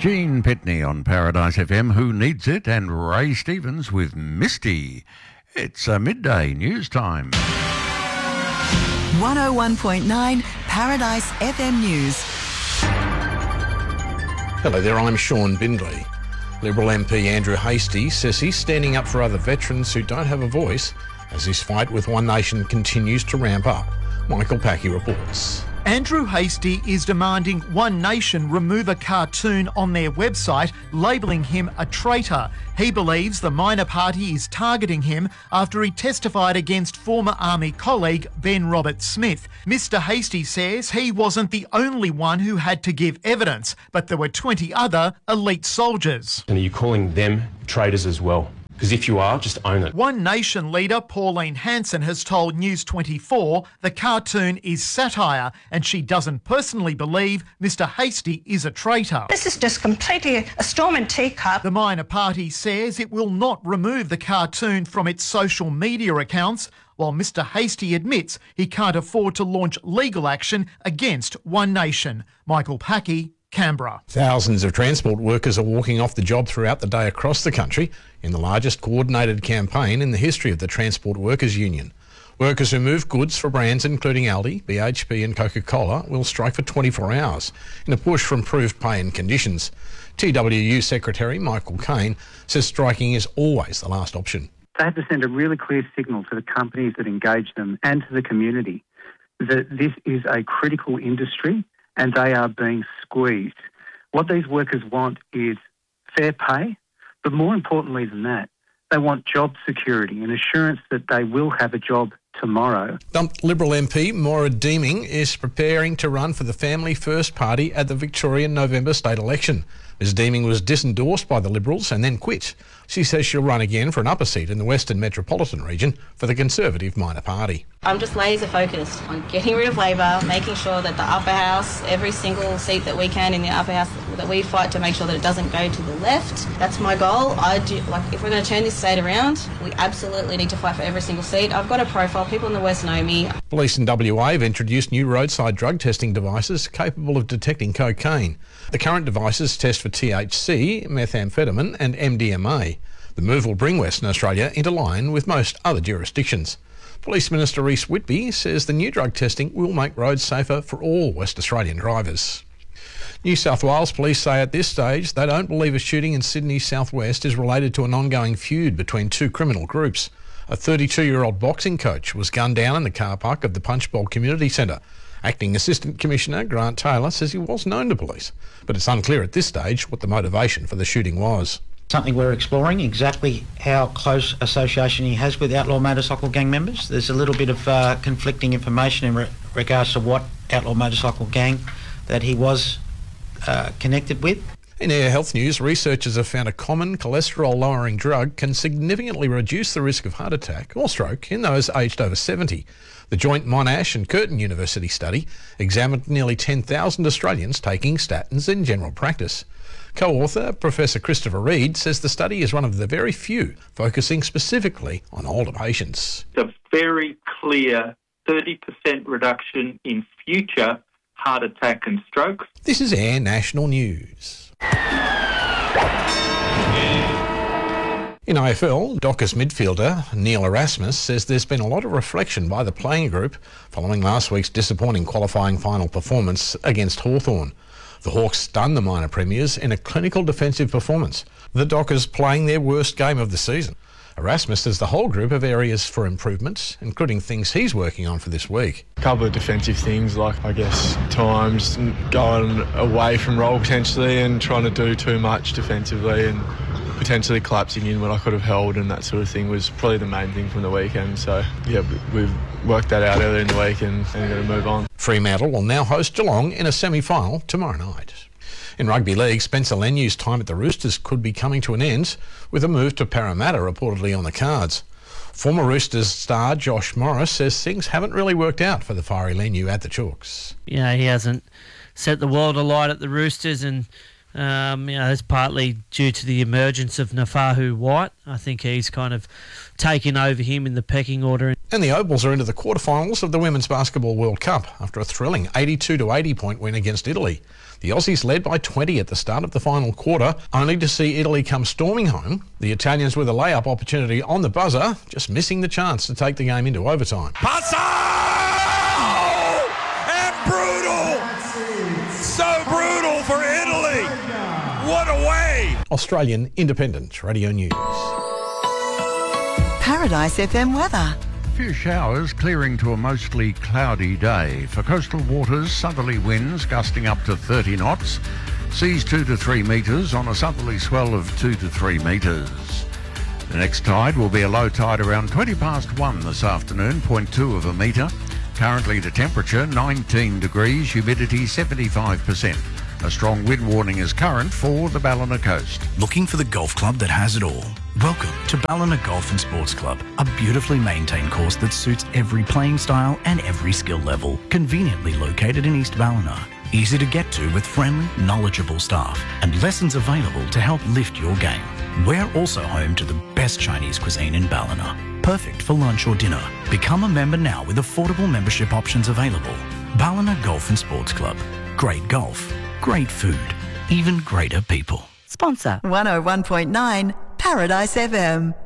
Gene Pitney on Paradise FM, Who Needs It, and Ray Stevens with Misty. It's midday news time. 101.9 Paradise FM News. Hello there, I'm Sean Bindley. Liberal MP Andrew Hastie says he's standing up for other veterans who don't have a voice as his fight with One Nation continues to ramp up. Michael Packy reports. Andrew Hastie is demanding One Nation remove a cartoon on their website labelling him a traitor. He believes the minor party is targeting him after he testified against former Army colleague Ben Roberts-Smith. Mr Hastie says he wasn't the only one who had to give evidence, but there were 20 other elite soldiers. And are you calling them traitors as well? Because if you are, just own it. One Nation leader Pauline Hanson has told News 24 the cartoon is satire and she doesn't personally believe Mr Hastie is a traitor. This is just completely a storm in teacup. The minor party says it will not remove the cartoon from its social media accounts, while Mr Hastie admits he can't afford to launch legal action against One Nation. Michael Packy, Canberra. Thousands of transport workers are walking off the job throughout the day across the country in the largest coordinated campaign in the history of the Transport Workers Union. Workers who move goods for brands including Aldi, BHP and Coca-Cola will strike for 24 hours in a push for improved pay and conditions. TWU Secretary Michael Cain says striking is always the last option. They have to send a really clear signal to the companies that engage them and to the community that this is a critical industry and they are being squeezed. What these workers want is fair pay, but more importantly than that, they want job security and assurance that they will have a job tomorrow. Dumped Liberal MP Maura Deeming is preparing to run for the Family First Party at the Victorian November state election. Ms Deeming was disendorsed by the Liberals and then quit. She says she'll run again for an upper seat in the Western Metropolitan region for the Conservative minor party. I'm just laser focused on getting rid of Labor, making sure that the upper house, every single seat that we can in the upper house, that we fight to make sure that it doesn't go to the left. That's my goal. If we're going to turn this state around, we absolutely need to fight for every single seat. I've got a profile. People in the West know me. Police in WA have introduced new roadside drug testing devices capable of detecting cocaine. The current devices test for THC, methamphetamine and MDMA. The move will bring Western Australia into line with most other jurisdictions. Police Minister Rhys Whitby says the new drug testing will make roads safer for all West Australian drivers. New South Wales Police say at this stage they don't believe a shooting in Sydney's southwest is related to an ongoing feud between two criminal groups. A 32-year-old boxing coach was gunned down in the car park of the Punchbowl Community Centre. Acting Assistant Commissioner Grant Taylor says he was known to police, but it's unclear at this stage what the motivation for the shooting was. Something we're exploring, exactly how close association he has with outlaw motorcycle gang members. There's a little bit of conflicting information in regards to what outlaw motorcycle gang that he was connected with. In Air Health News, researchers have found a common cholesterol-lowering drug can significantly reduce the risk of heart attack or stroke in those aged over 70. The joint Monash and Curtin University study examined nearly 10,000 Australians taking statins in general practice. Co-author Professor Christopher Reid says the study is one of the very few focusing specifically on older patients. It's a very clear 30% reduction in future heart attack and strokes. This is Air National News. In AFL, Dockers midfielder Neil Erasmus says there's been a lot of reflection by the playing group following last week's disappointing qualifying final performance against Hawthorn. The Hawks stunned the minor premiers in a clinical defensive performance, the Dockers playing their worst game of the season. Erasmus says the whole group have areas for improvement, including things he's working on for this week. A couple of defensive things, like I guess times going away from role potentially and trying to do too much defensively and potentially collapsing in when I could have held, and that sort of thing was probably the main thing from the weekend. So yeah, we've worked that out earlier in the week and going to move on. Fremantle will now host Geelong in a semi-final tomorrow night. In rugby league, Spencer Lenu's time at the Roosters could be coming to an end, with a move to Parramatta reportedly on the cards. Former Roosters star Josh Morris says things haven't really worked out for the fiery Lenu at the Chooks. He hasn't set the world alight at the Roosters, and it's partly due to the emergence of Nafahu White. I think he's kind of taken over him in the pecking order. And the Opals are into the quarterfinals of the Women's Basketball World Cup after a thrilling 82-80 point win against Italy. The Aussies led by 20 at the start of the final quarter, only to see Italy come storming home. The Italians with a layup opportunity on the buzzer, just missing the chance to take the game into overtime. Passo! And brutal! So brutal for Italy! What a way! Australian Independent Radio News. Paradise FM weather. Few showers clearing to a mostly cloudy day. For coastal waters, southerly winds gusting up to 30 knots. Seas 2 to 3 metres on a southerly swell of 2 to 3 metres. The next tide will be a low tide around 20 past 1 this afternoon, 0.2 of a metre. Currently the temperature 19 degrees, humidity 75%. A strong wind warning is current for the Ballina coast. Looking for the golf club that has it all? Welcome to Ballina Golf and Sports Club, a beautifully maintained course that suits every playing style and every skill level. Conveniently located in East Ballina. Easy to get to with friendly, knowledgeable staff and lessons available to help lift your game. We're also home to the best Chinese cuisine in Ballina. Perfect for lunch or dinner. Become a member now with affordable membership options available. Ballina Golf and Sports Club. Great golf, great food, even greater people. Sponsor 101.9 Paradise FM.